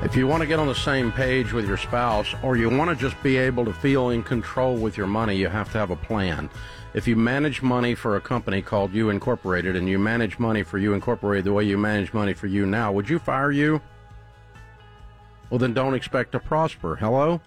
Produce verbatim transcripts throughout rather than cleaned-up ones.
If you want to get on the same page with your spouse, or you want to just be able to feel in control with your money, you have to have a plan. If you manage money for a company called You Incorporated, and you manage money for You Incorporated the way you manage money for you now, would you fire you? Well, then don't expect to prosper. Hello?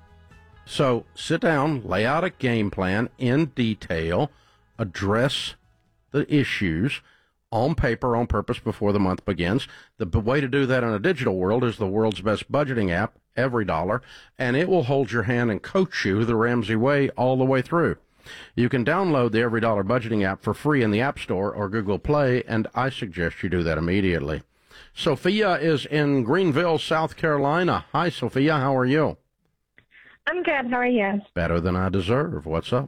So sit down, lay out a game plan in detail, address the issues on paper, on purpose, before the month begins. The b- way to do that in a digital world is the world's best budgeting app, Every Dollar, and it will hold your hand and coach you the Ramsey way all the way through. You can download the Every Dollar budgeting app for free in the App Store or Google Play, and I suggest you do that immediately. Sophia is in Greenville, South Carolina. Hi, Sophia. How are you? I'm good. How are you? Better than I deserve. What's up?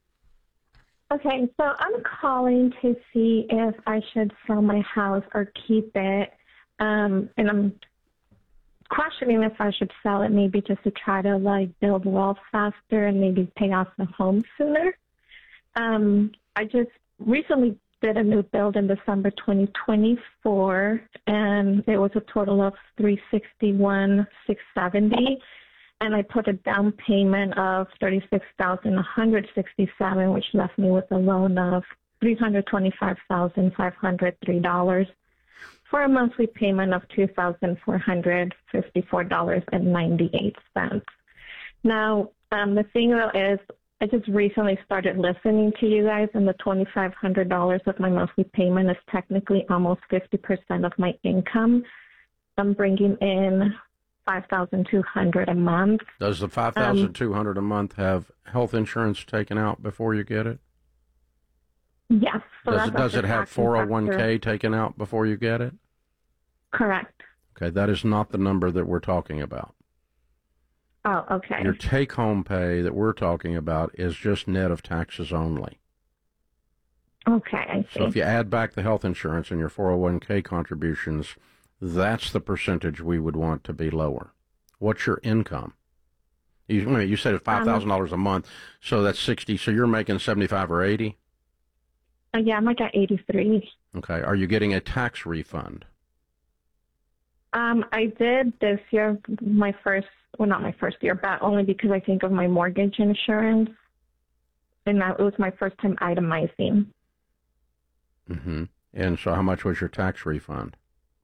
Okay, so I'm calling to see if I should sell my house or keep it. Um, and I'm questioning if I should sell it, maybe just to try to, like, build wealth faster and maybe pay off the home sooner. Um, I just recently did a new build in December twenty twenty-four, and it was a total of three hundred sixty-one thousand six hundred seventy dollars. And I put a down payment of thirty-six thousand one hundred sixty-seven dollars, which left me with a loan of three hundred twenty-five thousand five hundred three dollars for a monthly payment of two thousand four hundred fifty-four dollars and ninety-eight cents. Now, um, the thing though is, I just recently started listening to you guys, and the twenty-five hundred dollars of my monthly payment is technically almost fifty percent of my income. I'm bringing in five thousand two hundred dollars a month. Does the five thousand two hundred dollars um, a month have health insurance taken out before you get it? Yes. So does it, does it have four oh one k taken out before you get it? Correct. Okay, that is not the number that we're talking about. Oh, okay. Your take-home pay that we're talking about is just net of taxes only. Okay, I see. So if you add back the health insurance and your four oh one k contributions, that's the percentage we would want to be lower. What's your income? You, you said it's five thousand dollars um, a month, so that's sixty. So you're making seventy-five or eighty? Uh, yeah, I'm like at eighty-three. Okay. Are you getting a tax refund? Um, I did this year, my first, well, not my first year, but only because I think of my mortgage insurance, and that it was my first time itemizing. Mm-hmm. And so how much was your tax refund?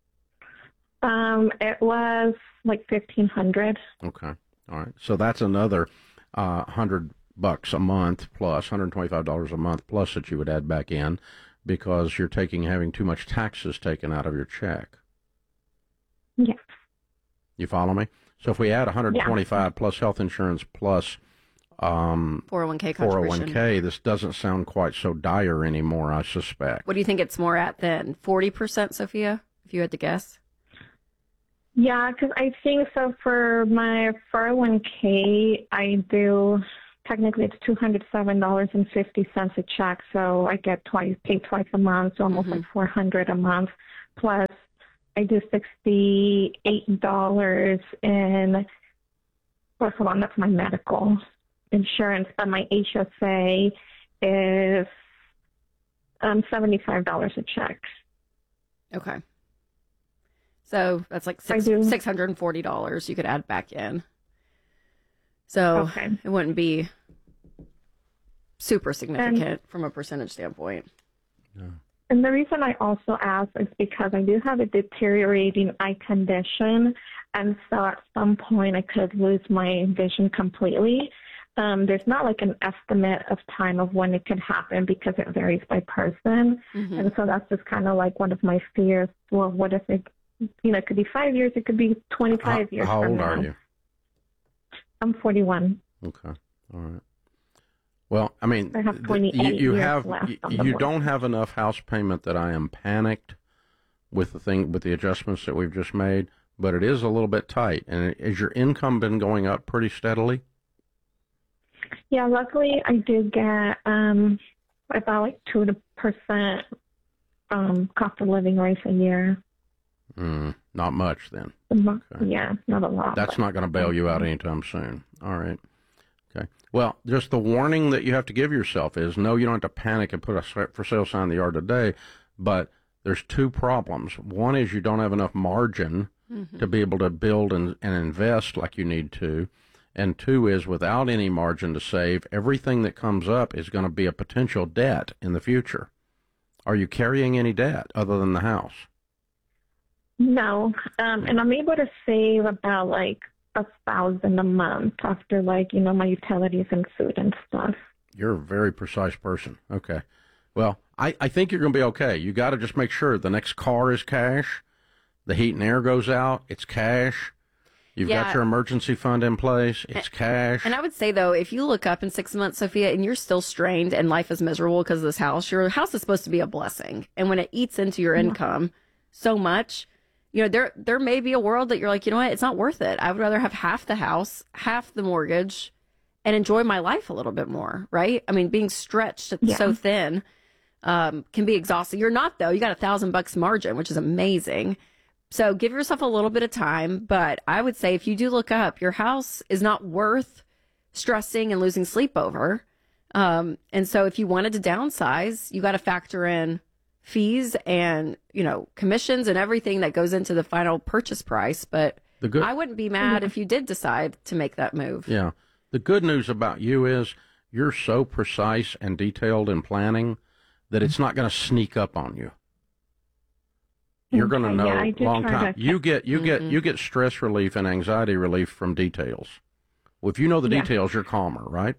Um, it was like fifteen hundred. Okay. All right. So that's another uh, hundred bucks a month plus one hundred twenty-five dollars a month plus that you would add back in because you're taking having too much taxes taken out of your check. Yes. You follow me? So if we add one hundred twenty-five yeah. plus health insurance plus um, four oh one k contribution. four oh one k, this doesn't sound quite so dire anymore, I suspect. What do you think it's more at then? forty percent, Sophia, if you had to guess? Yeah, because I think so for my four oh one k, I do, technically it's two hundred seven dollars and fifty cents a check, so I get twice, paid twice a month, so almost mm-hmm. like four hundred dollars a month. Plus, I do sixty-eight dollars in, well, hold on, that's my medical insurance, but my H S A is um, seventy-five dollars a check. Okay. So that's like six, six hundred forty dollars you could add back in. So okay. It wouldn't be super significant and, from a percentage standpoint. No. And the reason I also ask is because I do have a deteriorating eye condition, and so at some point I could lose my vision completely. Um, there's not like an estimate of time of when it could happen because it varies by person. Mm-hmm. And so that's just kind of like one of my fears. Well, what if it, you know, it could be five years, it could be twenty-five how, years How from old now. are you? I'm forty-one. Okay. All right. Well, I mean, I have twenty-eight you, you years have left you, on the you board. don't have enough house payment that I am panicked with the thing with the adjustments that we've just made, but it is a little bit tight. And has your income been going up pretty steadily? Yeah, luckily I did get um, about like two percent um, cost of living raise a year. Mm, not much then. Okay. Yeah, not a lot. That's not going to bail you out anytime soon. All right. Okay. Well, just the warning that you have to give yourself is, no, you don't have to panic and put a for sale sign in the yard today, but there's two problems. One is you don't have enough margin mm-hmm. to be able to build and, and invest like you need to. And two is without any margin to save, everything that comes up is going to be a potential debt in the future. Are you carrying any debt other than the house? No. Um, and I'm able to save about like a thousand a month after like, you know, my utilities and food and stuff. You're a very precise person. Okay. Well, I, I think you're going to be okay. You got to just make sure the next car is cash. The heat and air goes out. It's cash. You've yeah. got your emergency fund in place. It's and, cash. And I would say, though, if you look up in six months, Sophia, and you're still strained and life is miserable because of this house, your house is supposed to be a blessing. And when it eats into your income so much, you know, there there may be a world that you're like, you know what, it's not worth it. I would rather have half the house, half the mortgage, and enjoy my life a little bit more, right? I mean, being stretched yeah. so thin um, can be exhausting. You're not, though. You got a thousand bucks margin, which is amazing. So give yourself a little bit of time. But I would say if you do look up, your house is not worth stressing and losing sleep over. Um, and so if you wanted to downsize, you got to factor in fees and, you know, commissions and everything that goes into the final purchase price. But the good, I wouldn't be mad mm-hmm. if you did decide to make that move. Yeah. The good news about you is you're so precise and detailed in planning that it's not going to sneak up on you. You're going to know a yeah, long time. To... You get you mm-hmm. get you get stress relief and anxiety relief from details. Well, if you know the yeah. details, you're calmer, right?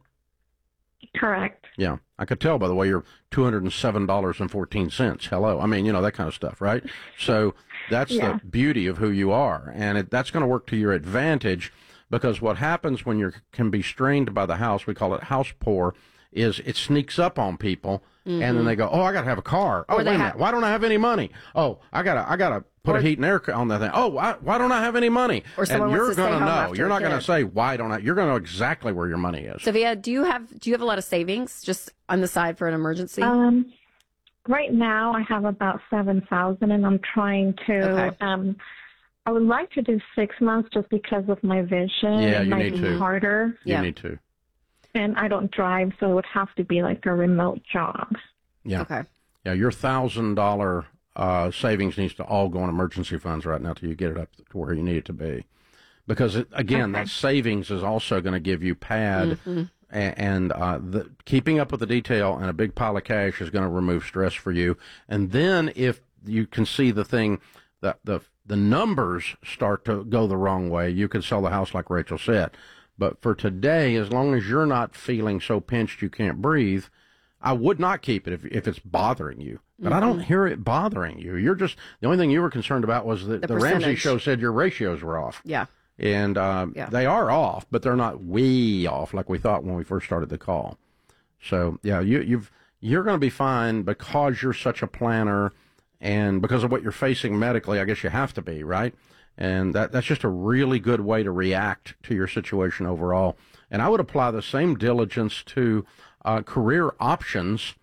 Correct. Yeah, I could tell by the way you're two hundred and seven dollars and fourteen cents. Hello, I mean, you know, that kind of stuff, right? So that's yeah. the beauty of who you are, and it, that's going to work to your advantage because what happens when you can be strained by the house, we call it house poor, is it sneaks up on people. Mm-hmm. And then they go, oh, I got to have a car. Oh, wait a minute. Have... Why don't I have any money? Oh, I got to I gotta put or... a heat and air on that thing. Oh, why, why don't I have any money? Or and you're going to know. You're not going to say, why don't I? You're going to know exactly where your money is. Sophia, do you have do you have a lot of savings just on the side for an emergency? Um, right now I have about seven thousand and I'm trying to, okay. um, I would like to do six months just because of my vision. Yeah, it you might need be to. harder. You yeah. need to. And I don't drive, so it would have to be like a remote job. Yeah. Okay. Yeah, your thousand dollar uh, savings needs to all go in emergency funds right now till you get it up to where you need it to be, because it, again, okay. that savings is also going to give you pad, mm-hmm. and, and uh, the keeping up with the detail and a big pile of cash is going to remove stress for you. And then if you can see the thing that the the numbers start to go the wrong way, you could sell the house like Rachel said. But for today, as long as you're not feeling so pinched you can't breathe, I would not keep it if if it's bothering you. But mm-hmm. I don't hear it bothering you. You're just, the only thing you were concerned about was that the, the Ramsey show said your ratios were off. Yeah. And uh, yeah. they are off, but they're not way off like we thought when we first started the call. So, yeah, you, you've, you're going to be fine because you're such a planner and because of what you're facing medically. I guess you have to be, right? And that that's just a really good way to react to your situation overall. And I would apply the same diligence to uh, career options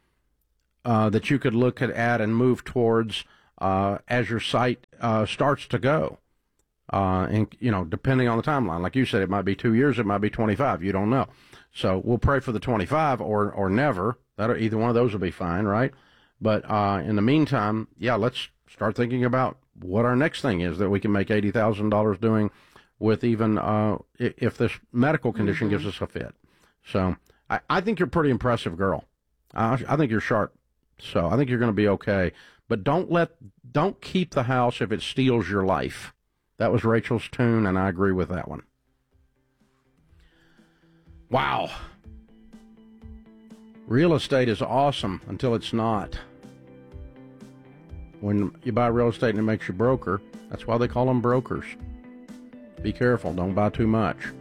uh, that you could look at, at and move towards uh, as your site uh, starts to go. Uh, and, you know, depending on the timeline. Like you said, it might be two years, it might be twenty-five. You don't know. So we'll pray for the twenty-five or or never. That either one of those will be fine, right? But uh, in the meantime, yeah, let's start thinking about what our next thing is that we can make eighty thousand dollars doing with even uh, if this medical condition mm-hmm. gives us a fit. So I, I think you're a pretty impressive girl. I, I think you're sharp. So I think you're going to be okay. But don't let, don't keep the house if it steals your life. That was Rachel's tune, and I agree with that one. Wow. Real estate is awesome until it's not. When you buy real estate and it makes you broker, that's why they call them brokers. Be careful. Don't buy too much.